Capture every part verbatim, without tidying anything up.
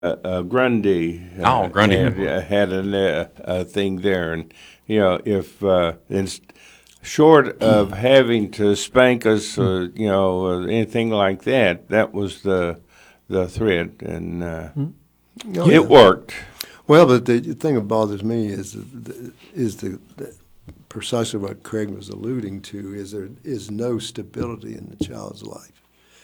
uh, uh, Grundy. Uh, Oh, Grundy had, Airport. uh, had a, a thing there, and you know, if uh, it's short of having to spank us, uh, you know, or anything like that, that was the the threat, and uh, Oh, yeah. it worked. Well, but the thing that bothers me is the, is the, the precisely what Craig was alluding to is there is no stability in the child's life.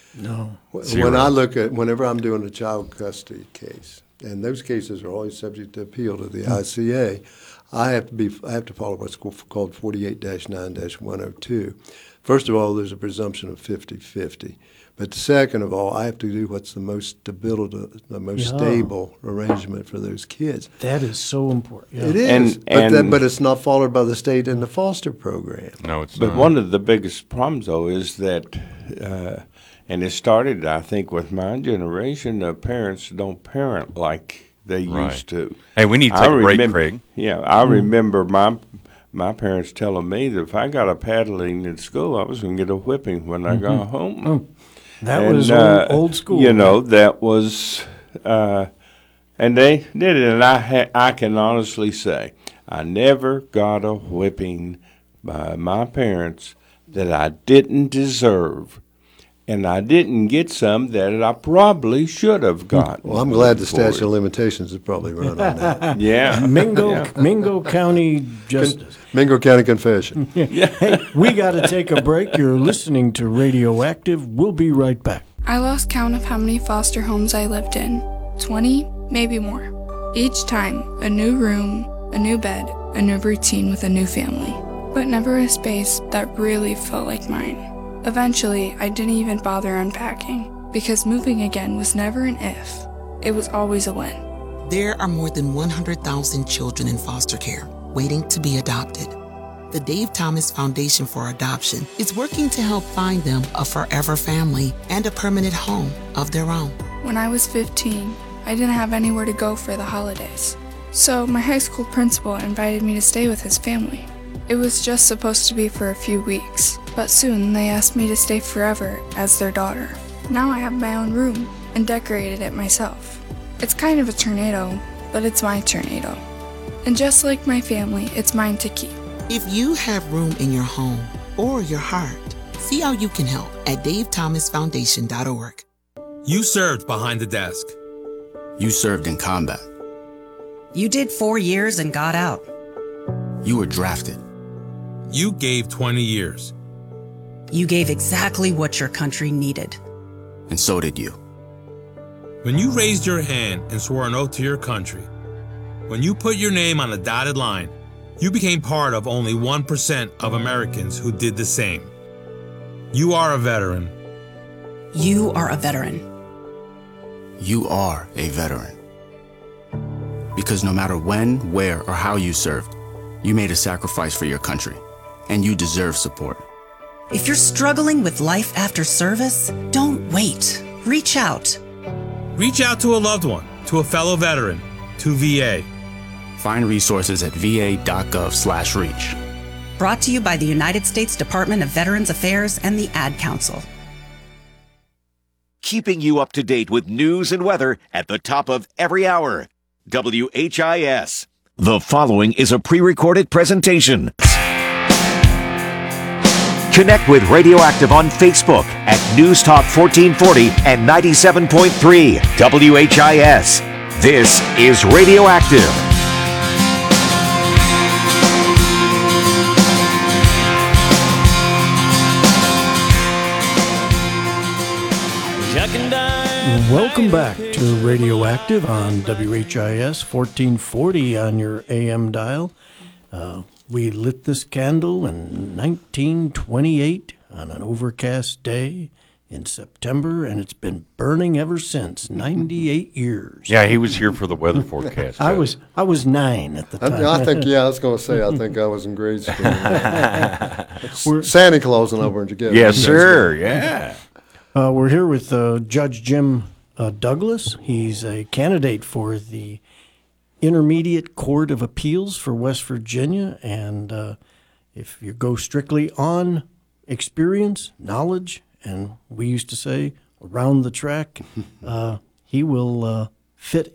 No. Zero. When I look at whenever I'm doing a child custody case, and those cases are always subject to appeal to the I C A, I have to be I have to follow what's called forty-eight dash nine dash one oh two. First of all, there's a presumption of fifty-fifty. But second of all, I have to do what's the most stability, the most Yeah. stable arrangement for those kids. That is so important. Yeah. It is, And- but, that, and- but it's not followed by the state in the foster program. No, it's But not. one of the biggest problems, though, is that, uh, and it started, I think, with my generation. The parents don't parent like they Right. used to. Hey, we need to I take a break, remember- Craig. Yeah, I remember my my parents telling me that if I got a paddling in school, I was going to get a whipping when I got home. Oh, that And, was uh, old, old school. You know, that was, uh, and they did it. And I, ha- I can honestly say, I never got a whipping by my parents that I didn't deserve. And I didn't get some that I probably should have gotten. Well, I'm glad the for statute it. of limitations is probably run on that. Yeah. Mingo, Yeah. Mingo County Justice. Mingo County Confession. Hey, we got to take a break. You're listening to Radioactive. We'll be right back. I lost count of how many foster homes I lived in. twenty, maybe more. Each time, a new room, a new bed, a new routine with a new family. But never a space that really felt like mine. Eventually, I didn't even bother unpacking, because moving again was never an if. It was always a when. There are more than one hundred thousand children in foster care waiting to be adopted. The Dave Thomas Foundation for Adoption is working to help find them a forever family and a permanent home of their own. When I was fifteen, I didn't have anywhere to go for the holidays. So my high school principal invited me to stay with his family. It was just supposed to be for a few weeks, but soon they asked me to stay forever as their daughter. Now I have my own room and decorated it myself. It's kind of a tornado, but it's my tornado. And just like my family, it's mine to keep. If you have room in your home or your heart, see how you can help at dave thomas foundation dot org. You served behind the desk. You served in combat. You did four years and got out. You were drafted. You gave twenty years. You gave exactly what your country needed. And so did you. When you raised your hand and swore an oath to your country, when you put your name on a dotted line, you became part of only one percent of Americans who did the same. You are a veteran. You are a veteran. You are a veteran. Because no matter when, where, or how you served, you made a sacrifice for your country, and you deserve support. If you're struggling with life after service, don't wait. Reach out. Reach out to a loved one, to a fellow veteran, to V A. Find resources at va.gov slash reach. Brought to you by the United States Department of Veterans Affairs and the Ad Council. Keeping you up to date with news and weather at the top of every hour. W H I S. The following is a pre-recorded presentation. Connect with Radioactive on Facebook at News Talk fourteen forty and ninety-seven point three W H I S. This is Radioactive. Welcome back to Radioactive on W H I S fourteen forty on your A M dial. Uh, we lit this candle in nineteen twenty-eight on an overcast day in September, and it's been burning ever since, ninety-eight years. Yeah, he was here for the weather forecast. I was I was nine at the time. I, I think, yeah, I was going to say, I think I was in grade school. We're- Santa Claus and I were together. Yes, sir. Yeah. Uh, we're here with uh, Judge Jim uh, Douglas. He's a candidate for the Intermediate Court of Appeals for West Virginia. And uh, if you go strictly on experience, knowledge, and we used to say around the track, uh, he will uh, fit